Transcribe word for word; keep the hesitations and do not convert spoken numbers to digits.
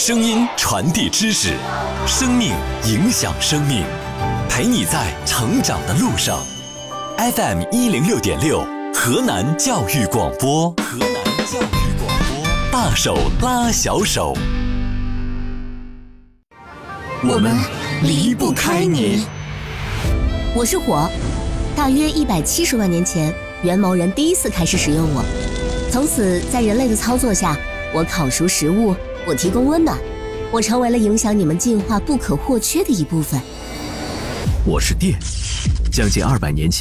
声音传递知识，生命影响生命，陪你在成长的路上。F M 一零六点六，河南教育广播，河南教育广播，大手拉小手， 我们离不开你。 我是火，大约一百七十万年前，元谋人第一次开始使用我，从此在人类的操作下，我烤熟食物，我提供温暖，我成为了影响你们进化不可或缺的一部分。 我是电，将近二百年前。